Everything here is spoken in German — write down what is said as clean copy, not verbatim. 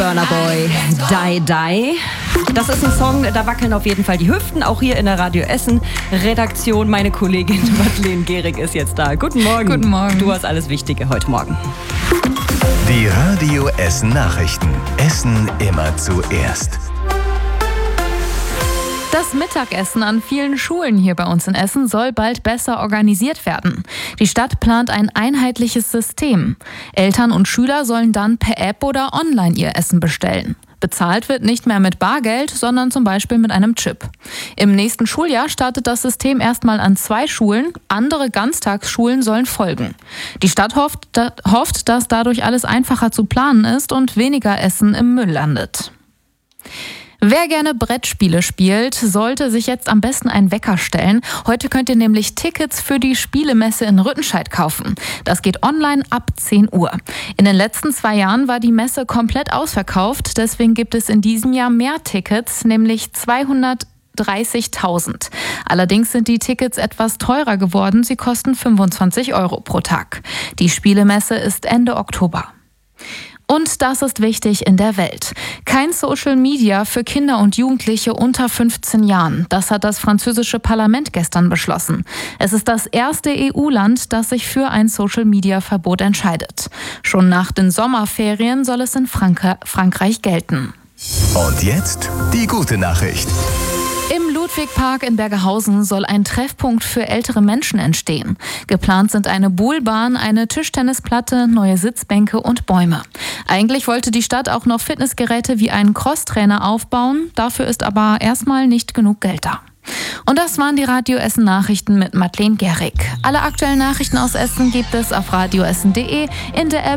Burna Boy, Die Die. Das ist ein Song, da wackeln auf jeden Fall die Hüften, auch hier in der Radio Essen Redaktion. Meine Kollegin Madeleine Gehrig ist jetzt da. Guten Morgen. Guten Morgen. Du hast alles Wichtige heute Morgen. Die Radio Essen Nachrichten. Essen immer zuerst. Das Mittagessen an vielen Schulen hier bei uns in Essen soll bald besser organisiert werden. Die Stadt plant ein einheitliches System. Eltern und Schüler sollen dann per App oder online ihr Essen bestellen. Bezahlt wird nicht mehr mit Bargeld, sondern zum Beispiel mit einem Chip. Im nächsten Schuljahr startet das System erstmal an 2 Schulen. Andere Ganztagsschulen sollen folgen. Die Stadt hofft, dass dadurch alles einfacher zu planen ist und weniger Essen im Müll landet. Wer gerne Brettspiele spielt, sollte sich jetzt am besten einen Wecker stellen. Heute könnt ihr nämlich Tickets für die Spielemesse in Rüttenscheid kaufen. Das geht online ab 10 Uhr. In den letzten 2 Jahren war die Messe komplett ausverkauft. Deswegen gibt es in diesem Jahr mehr Tickets, nämlich 230.000. Allerdings sind die Tickets etwas teurer geworden. Sie kosten 25 € pro Tag. Die Spielemesse ist Ende Oktober. Und das ist wichtig in der Welt. Kein Social Media für Kinder und Jugendliche unter 15 Jahren. Das hat das französische Parlament gestern beschlossen. Es ist das erste EU-Land, das sich für ein Social Media Verbot entscheidet. Schon nach den Sommerferien soll es in Frankreich gelten. Und jetzt die gute Nachricht. Im Ludwigpark in Bergerhausen soll ein Treffpunkt für ältere Menschen entstehen. Geplant sind eine Buhlbahn, eine Tischtennisplatte, neue Sitzbänke und Bäume. Eigentlich wollte die Stadt auch noch Fitnessgeräte wie einen Crosstrainer aufbauen. Dafür ist aber erstmal nicht genug Geld da. Und das waren die Radio Essen Nachrichten mit Madeleine Gehrig. Alle aktuellen Nachrichten aus Essen gibt es auf radioessen.de, in der App